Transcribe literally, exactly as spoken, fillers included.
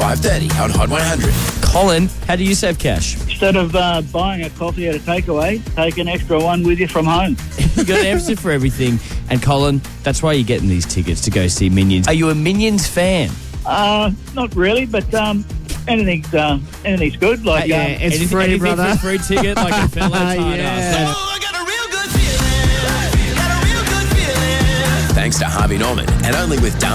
five thirty on Hot one hundred. Colin, how do you save cash? Instead of uh, buying a coffee at a takeaway, take an extra one with you from home. You got an answer for everything. And Colin, that's why you're getting these tickets to go see Minions. Are you a Minions fan? Uh, not really, but um, anything's uh, anything's good. Like Uh, yeah, um, it's anything, free, anything brother. for a free ticket, like a fellow tight Yeah. ass. Thanks to Harvey Norman, and only with Darwin.